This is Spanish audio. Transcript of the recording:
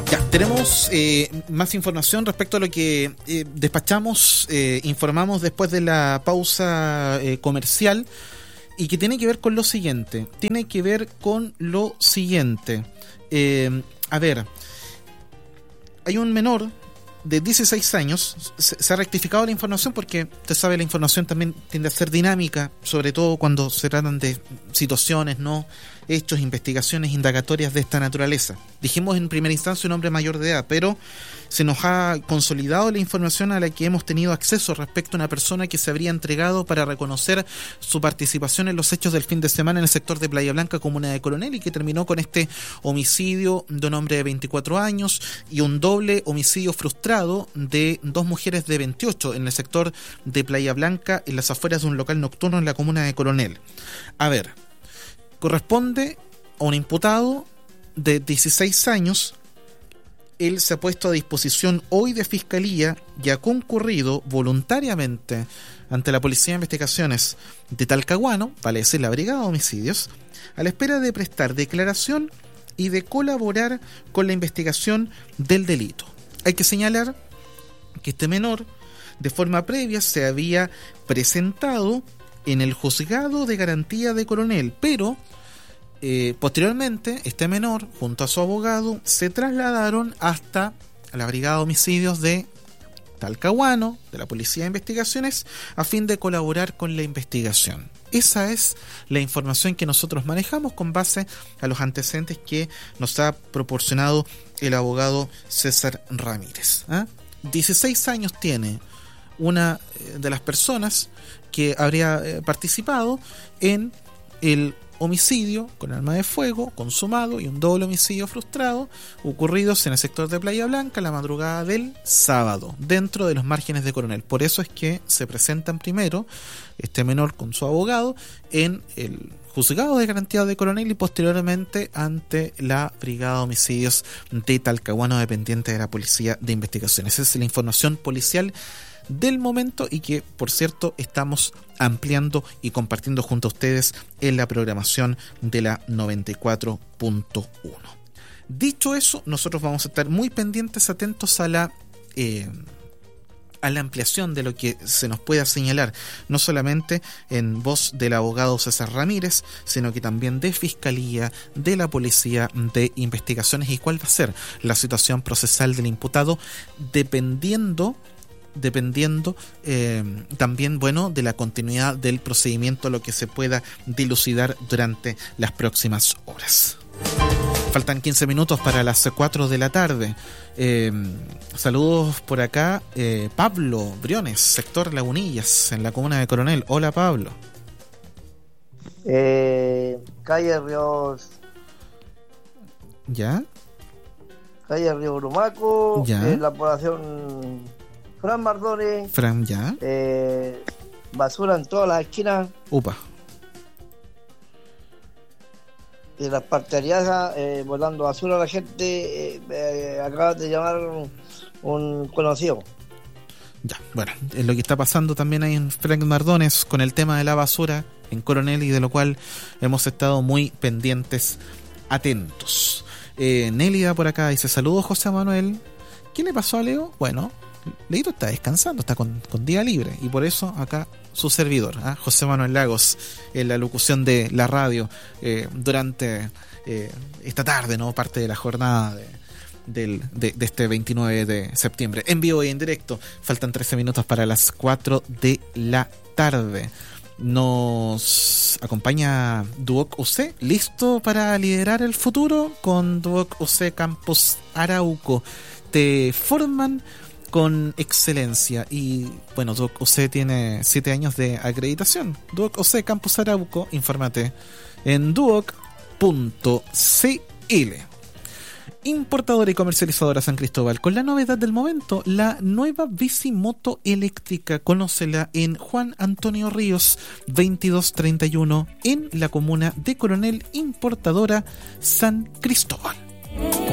Ya, tenemos más información respecto a lo que despachamos, informamos después de la pausa comercial, y que tiene que ver con lo siguiente. A ver, hay un menor de 16 años, se ha rectificado la información porque usted sabe, la información también tiende a ser dinámica, sobre todo cuando se tratan de situaciones, ¿no? Hechos, investigaciones, indagatorias de esta naturaleza. Dijimos en primera instancia un hombre mayor de edad, pero se nos ha consolidado la información a la que hemos tenido acceso respecto a una persona que se habría entregado para reconocer su participación en los hechos del fin de semana en el sector de Playa Blanca, comuna de Coronel, y que terminó con este homicidio de un hombre de 24 años y un doble homicidio frustrado de dos mujeres de 28 en el sector de Playa Blanca, en las afueras de un local nocturno en la comuna de Coronel. A ver, corresponde a un imputado de 16 años. Él se ha puesto a disposición hoy de Fiscalía y ha concurrido voluntariamente ante la Policía de Investigaciones de Talcahuano, vale decir la Brigada de Homicidios, a la espera de prestar declaración y de colaborar con la investigación del delito. Hay que señalar que este menor, de forma previa, se había presentado en el Juzgado de Garantía de Coronel, pero posteriormente este menor junto a su abogado se trasladaron hasta la Brigada de Homicidios de Talcahuano, de la Policía de Investigaciones, a fin de colaborar con la investigación. Esa es la información que nosotros manejamos con base a los antecedentes que nos ha proporcionado el abogado César Ramírez. 16 años tiene una de las personas que habría participado en el homicidio con arma de fuego consumado y un doble homicidio frustrado ocurridos en el sector de Playa Blanca la madrugada del sábado, dentro de los márgenes de Coronel. Por eso es que se presentan primero este menor con su abogado en el Juzgado de Garantía de Coronel y posteriormente ante la Brigada de Homicidios de Talcahuano, dependiente de la Policía de Investigaciones. Esa es la información policial del momento y que, por cierto, estamos ampliando y compartiendo junto a ustedes en la programación de la 94.1. Dicho eso, nosotros vamos a estar muy pendientes, atentos a la ampliación de lo que se nos pueda señalar, no solamente en voz del abogado César Ramírez, sino que también de Fiscalía, de la Policía de Investigaciones, y cuál va a ser la situación procesal del imputado, dependiendo también, bueno, de la continuidad del procedimiento, lo que se pueda dilucidar durante las próximas horas. Faltan 15 minutos para las 4 de la tarde. Saludos por acá, Pablo Briones, sector Lagunillas, en la comuna de Coronel. Hola, Pablo. Calle Ríos. ¿Ya? Calle Río Grumaco, ¿Ya? La población Fran Mardones. Fran, ¿ya? Basura en todas las esquinas. Upa. Y las parteriadas, botando basura a la gente. Acaba de llamar un conocido. Ya, bueno, es lo que está pasando también ahí en Frank Mardones con el tema de la basura en Coronel, y de lo cual hemos estado muy pendientes, atentos. Nélida por acá dice: saludos, José Manuel. ¿Qué le pasó a Leo? Bueno, Leito está descansando, está con día libre, y por eso acá su servidor, José Manuel Lagos, en la locución de la radio durante esta tarde, ¿no? Parte de la jornada de este 29 de septiembre, en vivo y en directo. Faltan 13 minutos para las 4 de la tarde. Nos acompaña Duoc UC, listo para liderar el futuro. Con Duoc UC Campus Arauco te forman con excelencia, y bueno, Duoc UC tiene 7 años de acreditación. Duoc UC Campus Arauco, infórmate en duoc.cl. Importadora y comercializadora San Cristóbal, con la novedad del momento, la nueva bicimoto eléctrica. Conócela en Juan Antonio Ríos 2231 en la comuna de Coronel. Importadora San Cristóbal.